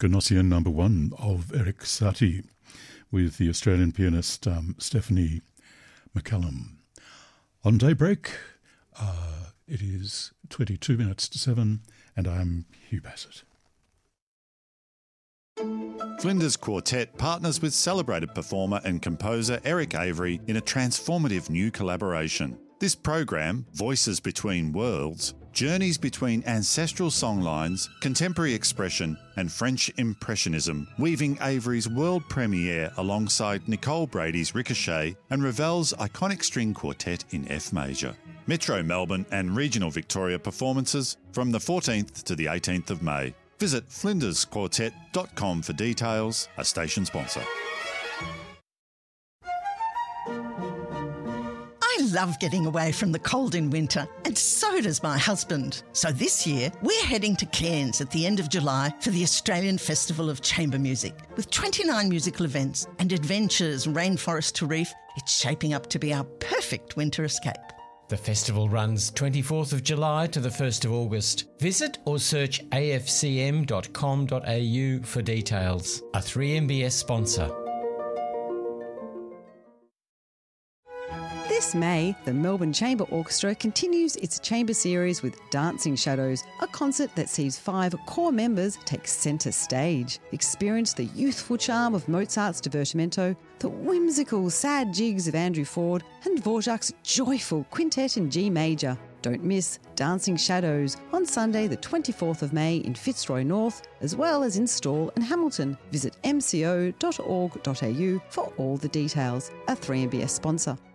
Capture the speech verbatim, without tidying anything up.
Gnossian number one of Eric Satie with the Australian pianist um, Stephanie McCallum. On Daybreak, uh, it is twenty-two minutes to seven, and I'm Hugh Bassett. Flinders Quartet partners with celebrated performer and composer Eric Avery in a transformative new collaboration. This program, Voices Between Worlds, journeys between ancestral songlines, contemporary expression and French Impressionism, weaving Avery's world premiere alongside Nicole Brady's Ricochet and Ravel's iconic string quartet in F major. Metro Melbourne and regional Victoria performances from the fourteenth to the eighteenth of May. Visit flinders quartet dot com for details, a station sponsor. I love getting away from the cold in winter, and so does my husband. So this year, we're heading to Cairns at the end of July for the Australian Festival of Chamber Music. With twenty-nine musical events and adventures rainforest to reef, it's shaping up to be our perfect winter escape. The festival runs twenty-fourth of July to the first of August. Visit or search a f c m dot com dot a u for details. A three M B S sponsor. This May, the Melbourne Chamber Orchestra continues its chamber series with Dancing Shadows, a concert that sees five core members take centre stage. Experience the youthful charm of Mozart's Divertimento, the whimsical sad jigs of Andrew Ford, and Dvorak's joyful quintet in G major. Don't miss Dancing Shadows on Sunday the twenty-fourth of May in Fitzroy North, as well as in Stawell and Hamilton. Visit m c o dot org dot a u for all the details. A three M B S sponsor.